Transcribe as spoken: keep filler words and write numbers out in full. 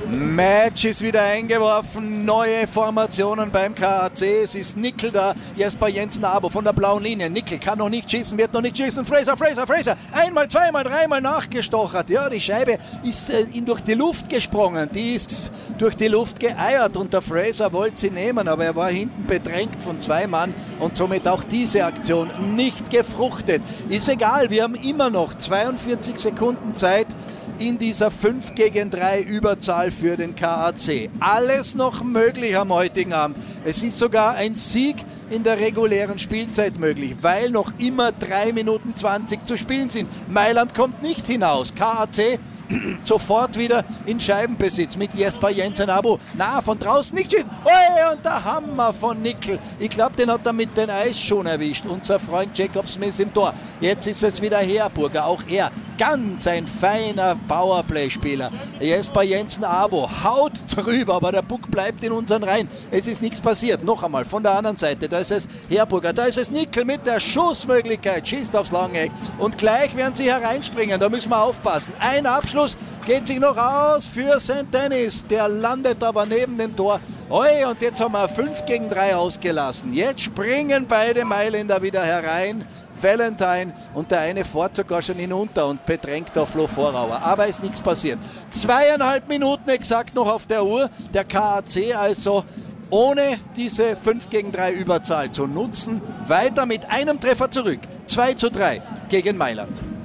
Match ist wieder eingeworfen, neue Formationen beim K A C, es ist Nickel da, Jesper Jensen-Abo von der blauen Linie, Nickel kann noch nicht schießen, wird noch nicht schießen, Fraser, Fraser, Fraser, einmal, zweimal, dreimal nachgestochert, ja, die Scheibe ist äh, in durch die Luft gesprungen, die ist durch die Luft geeiert und der Fraser wollte sie nehmen, aber er war hinten bedrängt von zwei Mann und somit auch diese Aktion nicht gefruchtet. Ist egal, wir haben immer noch zweiundvierzig Sekunden Zeit in dieser fünf gegen drei Überzahl für den K A C. Alles noch möglich am heutigen Abend. Es ist sogar ein Sieg in der regulären Spielzeit möglich, weil noch immer drei Minuten zwanzig zu spielen sind. Mailand kommt nicht hinaus. K A C sofort wieder in Scheibenbesitz mit Jesper Jensen-Abo. Na, von draußen nicht schießen. Oh, und der Hammer von Nickel. Ich glaube, den hat er mit den Eisschuhen erwischt. Unser Freund Jacob Smith im Tor. Jetzt ist es wieder Herburger. Auch er ganz ein feiner Powerplay-Spieler. Jesper Jensen-Abo haut drüber, aber der Puck bleibt in unseren Reihen. Es ist nichts passiert. Noch einmal von der anderen Seite. Da ist es Herburger. Da ist es Nickel mit der Schussmöglichkeit. Schießt aufs lange Eck. Und gleich werden sie hereinspringen. Da müssen wir aufpassen. Ein Abschluss geht sich noch aus für Sankt Denis. Der landet aber neben dem Tor. Oi, und jetzt haben wir fünf gegen drei ausgelassen. Jetzt springen beide Mailänder wieder herein. Valentine und der eine fährt sogar schon hinunter und bedrängt auf Flo Vorauer. Aber ist nichts passiert. Zweieinhalb Minuten exakt noch auf der Uhr. Der K A C also ohne diese fünf gegen drei Überzahl zu nutzen. Weiter mit einem Treffer zurück. zwei zu drei gegen Mailand.